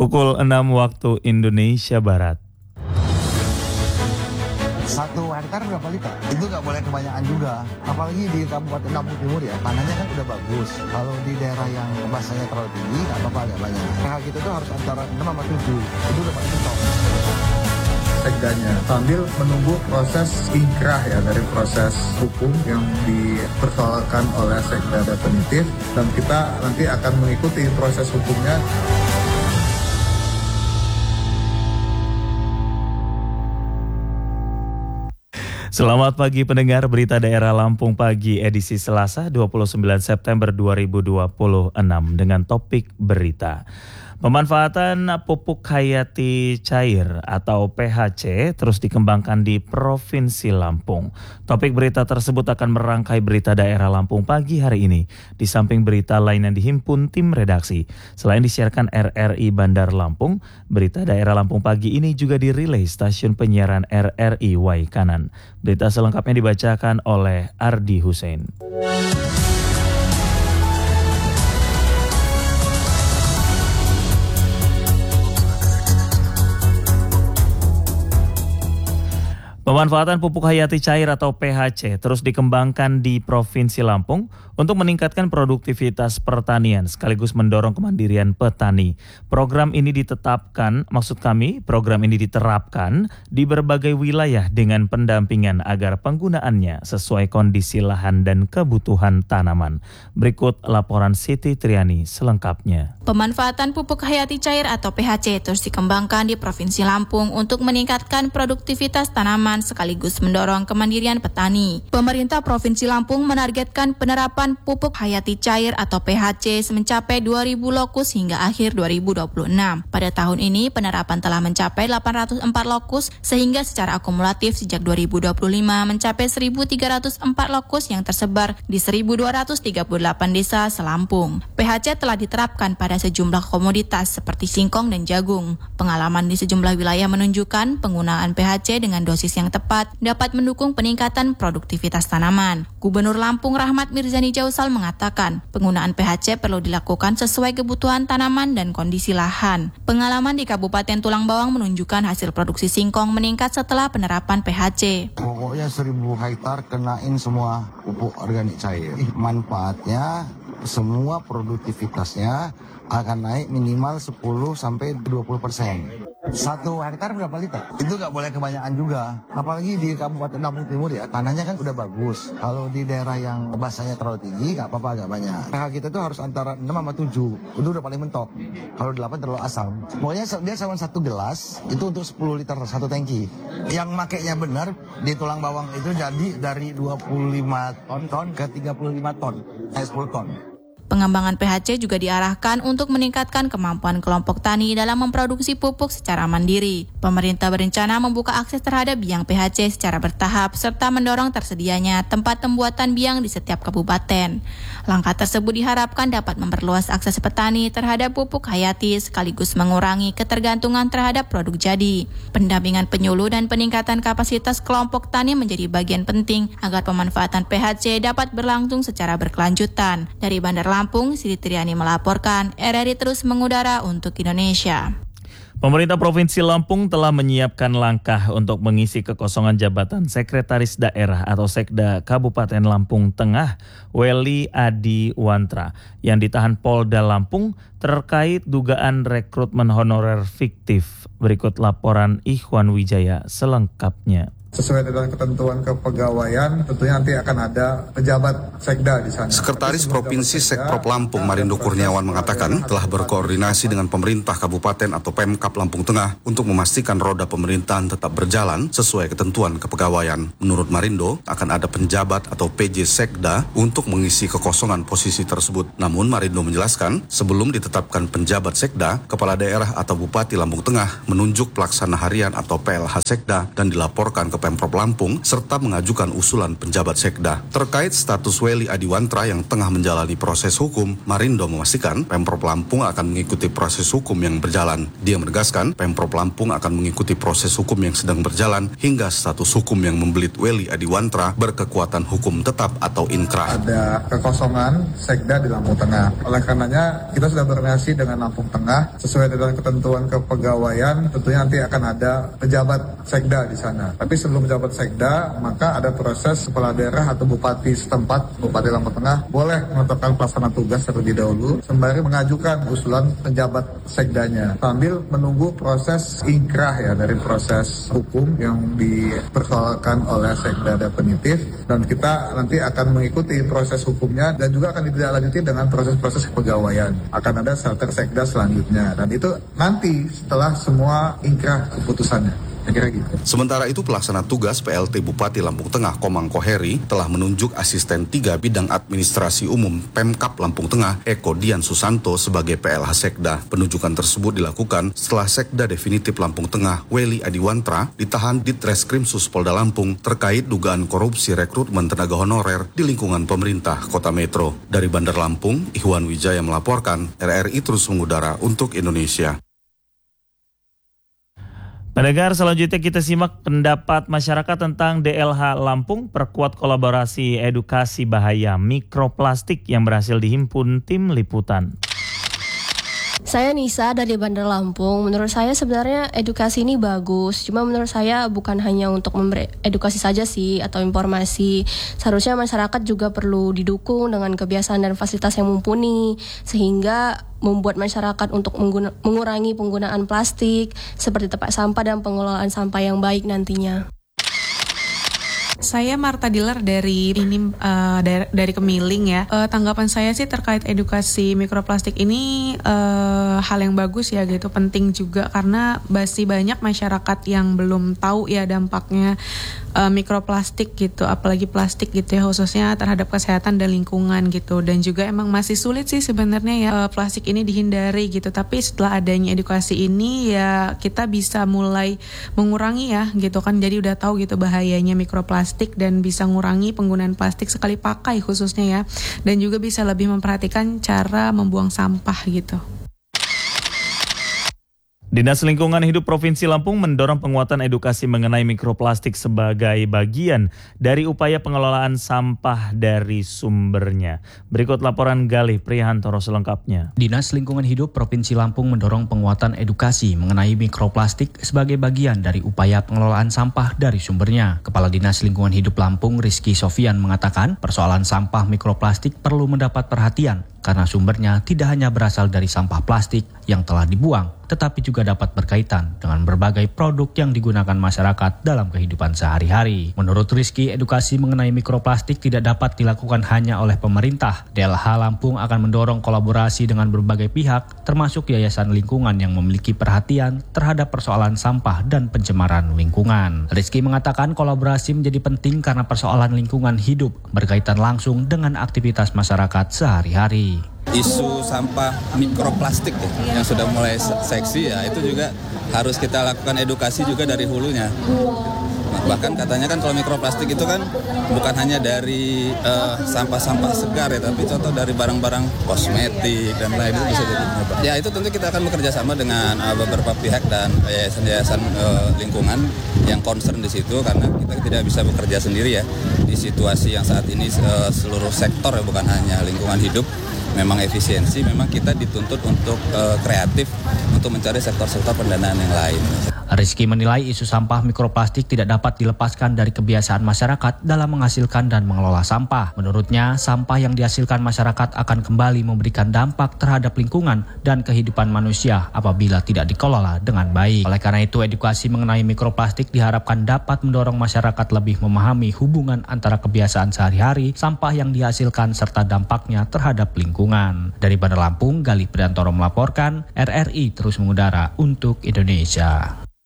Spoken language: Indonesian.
Pukul 6 waktu Indonesia Barat. 1 hektar berapa liter? Itu nggak boleh kebanyakan juga. Apalagi di Kabupaten Lampung Timur ya, tanahnya kan udah bagus. Kalau di daerah yang basahnya terlalu tinggi, nggak apa-apa agak banyak. pH kita tuh harus antara 6 sama 7. Itu udah paling mentok. Sekdanya sambil menunggu proses ingkrah ya dari proses hukum yang dipersoalkan oleh sekda definitif, dan kita nanti akan mengikuti proses hukumnya. Selamat pagi pendengar berita daerah Lampung Pagi edisi Selasa 29 September 2026 dengan topik berita. Pemanfaatan pupuk hayati cair atau PHC terus dikembangkan di Provinsi Lampung. Topik berita tersebut akan merangkai berita daerah Lampung Pagi hari ini. Di samping berita lain yang dihimpun tim redaksi. Selain disiarkan RRI Bandar Lampung, berita daerah Lampung Pagi ini juga dirilai stasiun penyiaran RRI Waikanan. Berita selengkapnya dibacakan oleh Ardi Hussein. Pemanfaatan pupuk hayati cair atau PHC terus dikembangkan di Provinsi Lampung untuk meningkatkan produktivitas pertanian sekaligus mendorong kemandirian petani. Program ini diterapkan di berbagai wilayah dengan pendampingan agar penggunaannya sesuai kondisi lahan dan kebutuhan tanaman. Berikut laporan Siti Triani selengkapnya. Pemanfaatan pupuk hayati cair atau PHC terus dikembangkan di Provinsi Lampung untuk meningkatkan produktivitas tanaman sekaligus mendorong kemandirian petani. Pemerintah Provinsi Lampung menargetkan penerapan pupuk hayati cair atau PHC mencapai 2.000 lokus hingga akhir 2026. Pada tahun ini penerapan telah mencapai 804 lokus sehingga secara akumulatif sejak 2025 mencapai 1.304 lokus yang tersebar di 1.238 desa selampung. PHC telah diterapkan pada sejumlah komoditas seperti singkong dan jagung. Pengalaman di sejumlah wilayah menunjukkan penggunaan PHC dengan dosis yang tepat dapat mendukung peningkatan produktivitas tanaman. Gubernur Lampung Rahmat Mirzani Jausal mengatakan penggunaan PHC perlu dilakukan sesuai kebutuhan tanaman dan kondisi lahan. Pengalaman di Kabupaten Tulang Bawang menunjukkan hasil produksi singkong meningkat setelah penerapan PHC. Pokoknya 1.000 hektar kenain semua pupuk organik cair. Manfaatnya semua produktivitasnya akan naik minimal 10-20%. 1 hektar berapa liter? Itu nggak boleh kebanyakan juga. Apalagi di Kabupaten Lampung Timur ya, tanahnya kan udah bagus. Kalau di daerah yang basahnya terlalu tinggi, nggak apa-apa agak banyak. pH kita tuh harus antara 6 sama 7. Itu udah paling mentok. Kalau 8 terlalu asam. Pokoknya dia sama 1 gelas, itu untuk 10 liter 1 tangki. Yang makainya benar, di Tulang Bawang itu jadi dari 25 ton ke 35 ton. 10 ton. Pengembangan PHC juga diarahkan untuk meningkatkan kemampuan kelompok tani dalam memproduksi pupuk secara mandiri. Pemerintah berencana membuka akses terhadap biang PHC secara bertahap serta mendorong tersedianya tempat pembuatan biang di setiap kabupaten. Langkah tersebut diharapkan dapat memperluas akses petani terhadap pupuk hayati sekaligus mengurangi ketergantungan terhadap produk jadi. Pendampingan penyuluh dan peningkatan kapasitas kelompok tani menjadi bagian penting agar pemanfaatan PHC dapat berlangsung secara berkelanjutan. Dari Bandar Lampung, Siti Triani melaporkan, RRI terus mengudara untuk Indonesia. Pemerintah Provinsi Lampung telah menyiapkan langkah untuk mengisi kekosongan jabatan Sekretaris Daerah atau Sekda Kabupaten Lampung Tengah, Weli Adi Wantra, yang ditahan Polda Lampung terkait dugaan rekrutmen honorer fiktif. Berikut laporan Ikhwan Wijaya selengkapnya. Sesuai dengan ketentuan kepegawaian, tentunya nanti akan ada pejabat sekda di sana. Sekretaris Provinsi Sekprop Lampung Marindo Kurniawan mengatakan telah berkoordinasi dengan pemerintah kabupaten atau Pemkab Lampung Tengah untuk memastikan roda pemerintahan tetap berjalan sesuai ketentuan kepegawaian. Menurut Marindo, akan ada penjabat atau PJ Sekda untuk mengisi kekosongan posisi tersebut. Namun Marindo menjelaskan, sebelum ditetapkan penjabat Sekda, Kepala Daerah atau Bupati Lampung Tengah menunjuk pelaksana harian atau PLH Sekda dan dilaporkan ke Pemprov Lampung serta mengajukan usulan penjabat Sekda. Terkait status Welly Adiwantra yang tengah menjalani proses hukum, Marindo memastikan Pemprov Lampung akan mengikuti proses hukum yang berjalan. Dia menegaskan Pemprov Lampung akan mengikuti proses hukum yang sedang berjalan hingga status hukum yang membelit Welly Adiwantra berkekuatan hukum tetap atau inkrah. Ada kekosongan Sekda di Lampung Tengah. Oleh karenanya kita sudah berkoordinasi dengan Lampung Tengah sesuai dengan ketentuan kepegawaian. Tentunya nanti akan ada pejabat Sekda di sana. Tapi sebelum pejabat Sekda, maka ada proses kepala daerah atau bupati setempat, Bupati Lampung Tengah boleh menetapkan pelaksana tugas terlebih dahulu sembari mengajukan usulan penjabat Sekdanya sambil menunggu proses inkrah ya dari proses hukum yang dipersoalkan oleh Sekda definitif, dan kita nanti akan mengikuti proses hukumnya dan juga akan ditindaklanjuti dengan proses-proses kepegawaian. Akan ada shelter Sekda selanjutnya dan itu nanti setelah semua inkrah keputusannya. Gitu. Sementara itu pelaksana tugas PLT Bupati Lampung Tengah Komang Koheri telah menunjuk asisten 3 bidang administrasi umum Pemkap Lampung Tengah Eko Dian Susanto sebagai PLH Sekda. Penunjukan tersebut dilakukan setelah Sekda definitif Lampung Tengah Welly Adiwantra ditahan di Treskrimsus Polda Lampung terkait dugaan korupsi rekrutmen tenaga honorer di lingkungan pemerintah Kota Metro. Dari Bandar Lampung, Ikhwan Wijaya melaporkan, RRI terus mengudara untuk Indonesia. Pendengar, selanjutnya kita simak pendapat masyarakat tentang DLH Lampung perkuat kolaborasi edukasi bahaya mikroplastik yang berhasil dihimpun tim liputan. Saya Nisa dari Bandar Lampung. Menurut saya sebenarnya edukasi ini bagus. Cuma menurut saya bukan hanya untuk memberi edukasi saja sih atau informasi. Seharusnya masyarakat juga perlu didukung dengan kebiasaan dan fasilitas yang mumpuni sehingga membuat masyarakat untuk mengurangi penggunaan plastik seperti tempat sampah dan pengelolaan sampah yang baik nantinya. Saya Marta Dilar dari Kemiling ya. Tanggapan saya sih terkait edukasi mikroplastik ini hal yang bagus ya gitu, penting juga karena masih banyak masyarakat yang belum tahu ya dampaknya mikroplastik gitu, apalagi plastik gitu ya, khususnya terhadap kesehatan dan lingkungan gitu. Dan juga emang masih sulit sih sebenarnya ya plastik ini dihindari gitu. Tapi setelah adanya edukasi ini ya kita bisa mulai mengurangi ya gitu kan. Jadi udah tahu gitu bahayanya mikroplastik dan bisa ngurangi penggunaan plastik sekali pakai khususnya ya. Dan juga bisa lebih memperhatikan cara membuang sampah gitu. Dinas Lingkungan Hidup Provinsi Lampung mendorong penguatan edukasi mengenai mikroplastik sebagai bagian dari upaya pengelolaan sampah dari sumbernya. Berikut laporan Galih Prihantoro selengkapnya. Dinas Lingkungan Hidup Provinsi Lampung mendorong penguatan edukasi mengenai mikroplastik sebagai bagian dari upaya pengelolaan sampah dari sumbernya. Kepala Dinas Lingkungan Hidup Lampung Rizky Sofian mengatakan persoalan sampah mikroplastik perlu mendapat perhatian karena sumbernya tidak hanya berasal dari sampah plastik yang telah dibuang, tetapi juga dapat berkaitan dengan berbagai produk yang digunakan masyarakat dalam kehidupan sehari-hari. Menurut Rizky, edukasi mengenai mikroplastik tidak dapat dilakukan hanya oleh pemerintah. DLH Lampung akan mendorong kolaborasi dengan berbagai pihak, termasuk yayasan lingkungan yang memiliki perhatian terhadap persoalan sampah dan pencemaran lingkungan. Rizky mengatakan kolaborasi menjadi penting karena persoalan lingkungan hidup berkaitan langsung dengan aktivitas masyarakat sehari-hari. Isu sampah mikroplastik yang sudah mulai seksi ya, itu juga harus kita lakukan edukasi juga dari hulunya. Bahkan katanya kan kalau mikroplastik itu kan bukan hanya dari sampah-sampah segar ya, tapi contoh dari barang-barang kosmetik dan lain itu bisa jadi. Ya itu tentu kita akan bekerja sama dengan beberapa pihak dan yayasan lingkungan yang concern di situ, karena kita tidak bisa bekerja sendiri ya di situasi yang saat ini seluruh sektor ya, bukan hanya lingkungan hidup. Memang efisiensi, memang kita dituntut untuk kreatif untuk mencari sektor-sektor pendanaan yang lain. Rizky menilai isu sampah mikroplastik tidak dapat dilepaskan dari kebiasaan masyarakat dalam menghasilkan dan mengelola sampah. Menurutnya, sampah yang dihasilkan masyarakat akan kembali memberikan dampak terhadap lingkungan dan kehidupan manusia apabila tidak dikelola dengan baik. Oleh karena itu, edukasi mengenai mikroplastik diharapkan dapat mendorong masyarakat lebih memahami hubungan antara kebiasaan sehari-hari, sampah yang dihasilkan serta dampaknya terhadap lingkungan. Dari Bandar Lampung, Galih Prihantoro melaporkan, RRI terus mengudara untuk Indonesia.